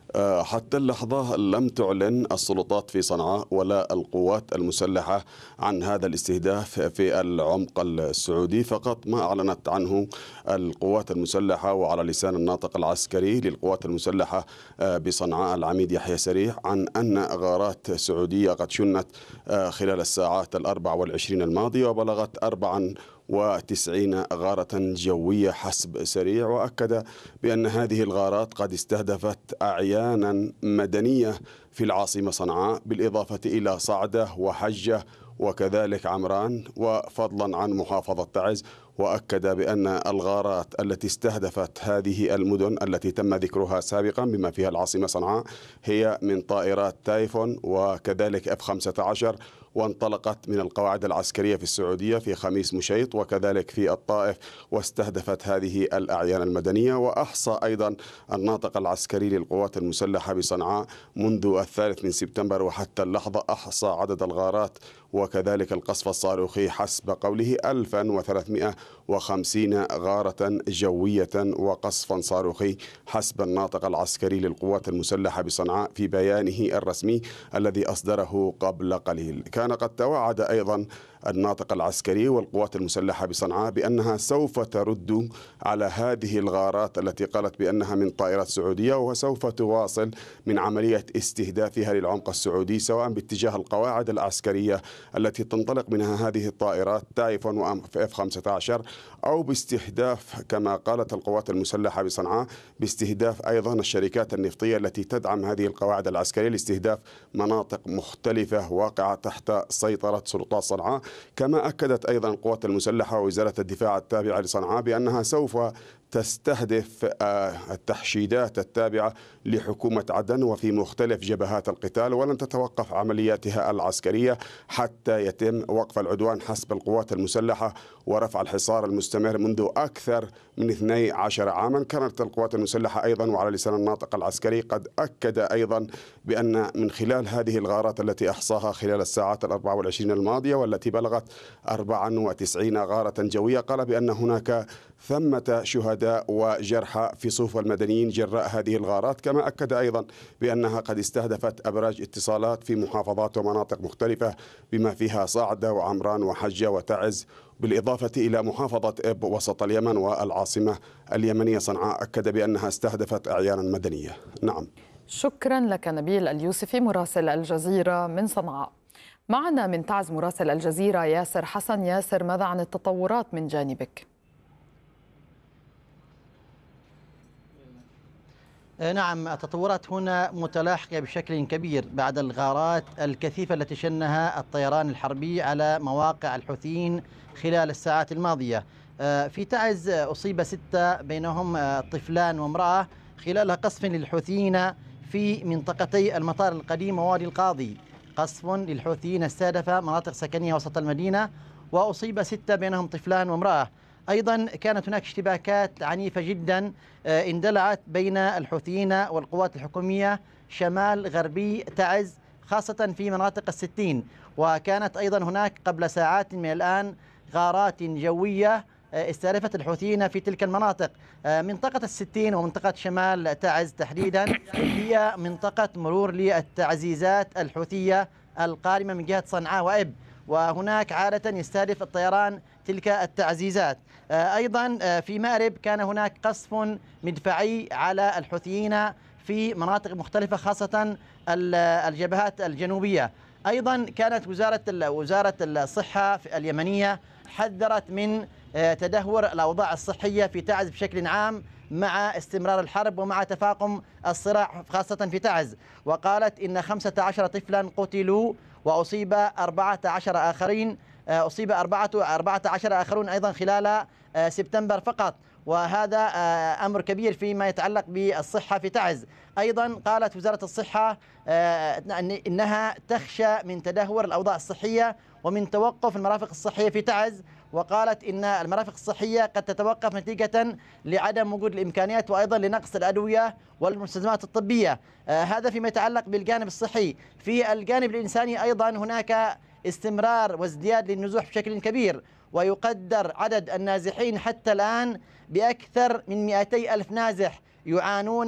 حتى اللحظة لم تعلن السلطات في صنعاء ولا القوات المسلحة عن هذا الاستهداف في العمق السعودي، فقط ما أعلنت عنه القوات المسلحة وعلى لسان الناطق العسكري للقوات المسلحة بصنعاء العميد يحيى سريع عن أن غارات سعودية قد شنت خلال الساعات 24 الماضية وبلغت 94 غارة جوية حسب سريع، وأكد بأن هذه الغارات قد استهدفت أعيانا مدنية في العاصمة صنعاء بالإضافة إلى صعدة وحجة وكذلك عمران وفضلا عن محافظة تعز. وأكد بأن الغارات التي استهدفت هذه المدن التي تم ذكرها سابقا بما فيها العاصمة صنعاء هي من طائرات تايفون وكذلك F-15، وانطلقت من القواعد العسكرية في السعودية في خميس مشيط وكذلك في الطائف، واستهدفت هذه الأعيان المدنية. وأحصى أيضا الناطق العسكري للقوات المسلحة بصنعاء منذ 3 سبتمبر وحتى اللحظة أحصى عدد الغارات وكذلك القصف الصاروخي حسب قوله 1350 غارة جوية وقصفا صاروخي حسب الناطق العسكري للقوات المسلحة بصنعاء في بيانه الرسمي الذي أصدره قبل قليل. كان قد توعد أيضا الناطق العسكري والقوات المسلحة بصنعاء بأنها سوف ترد على هذه الغارات التي قالت بأنها من طائرات سعودية، وسوف تواصل من عملية استهدافها للعمق السعودي سواء باتجاه القواعد العسكرية التي تنطلق منها هذه الطائرات تايفون و F-15 أو باستهداف كما قالت القوات المسلحة بصنعاء باستهداف أيضا الشركات النفطية التي تدعم هذه القواعد العسكرية لاستهداف مناطق مختلفة واقعة تحت سيطرة سلطات صنعاء. كما أكدت أيضا القوات المسلحة ووزارة الدفاع التابعة لصنعاء بأنها سوف تستهدف التحشيدات التابعة لحكومة عدن وفي مختلف جبهات القتال، ولن تتوقف عملياتها العسكرية حتى يتم وقف العدوان حسب القوات المسلحة ورفع الحصار المستمر منذ أكثر من 12 عاما. كانت القوات المسلحة أيضا وعلى لسان الناطق العسكري قد أكد أيضا بأن من خلال هذه الغارات التي أحصاها خلال الساعات 24 الماضية والتي بلغت 94 غارة جوية، قال بأن هناك ثمة شهداء وجرحى في صفوف المدنيين جراء هذه الغارات. كما أكد أيضا بأنها قد استهدفت أبراج اتصالات في محافظات ومناطق مختلفة بما فيها صعدة وعمران وحجة وتعز، بالإضافة إلى محافظة إب وسط اليمن والعاصمة اليمنية صنعاء. أكد بأنها استهدفت أعيانا مدنية. نعم. شكرا لك نبيل اليوسفي مراسل الجزيرة من صنعاء. معنا من تعز مراسل الجزيرة ياسر حسن. ياسر، ماذا عن التطورات من جانبك؟ نعم، التطورات هنا متلاحقة بشكل كبير بعد الغارات الكثيفة التي شنها الطيران الحربي على مواقع الحوثيين خلال الساعات الماضية. في تعز أصيب 6 بينهم طفلان وامرأة خلال قصف للحوثيين في منطقتي المطار القديم ووادي القاضي. قصف للحوثيين استهدف مناطق سكنية وسط المدينة وأصيب 6 بينهم طفلان وامرأة. أيضا كانت هناك اشتباكات عنيفة جدا اندلعت بين الحوثيين والقوات الحكومية شمال غربي تعز خاصة في مناطق الستين. وكانت أيضا هناك قبل ساعات من الآن غارات جوية استهدفت الحوثيين في تلك المناطق. منطقة الستين ومنطقة شمال تعز تحديدا هي منطقة مرور للتعزيزات الحوثية القادمة من جهة صنعاء وإب، وهناك عادة يستهدف الطيران تلك التعزيزات. أيضا في مأرب كان هناك قصف مدفعي على الحوثيين في مناطق مختلفة خاصة الجبهات الجنوبية. أيضا كانت وزارة الصحة اليمنية حذرت من تدهور الأوضاع الصحية في تعز بشكل عام مع استمرار الحرب ومع تفاقم الصراع خاصة في تعز، وقالت إن 15 طفلا قتلوا وأصيب 14 آخرين، أصيب 14 آخرون أيضا خلال سبتمبر فقط، وهذا أمر كبير فيما يتعلق بالصحة في تعز. أيضا قالت وزارة الصحة إنها تخشى من تدهور الأوضاع الصحية ومن توقف المرافق الصحية في تعز، وقالت إن المرافق الصحية قد تتوقف نتيجة لعدم وجود الإمكانيات وأيضا لنقص الأدوية والمستلزمات الطبية. هذا فيما يتعلق بالجانب الصحي. في الجانب الإنساني أيضا هناك استمرار وازدياد للنزوح بشكل كبير، ويقدر عدد النازحين حتى الآن بأكثر من 200,000 نازح يعانون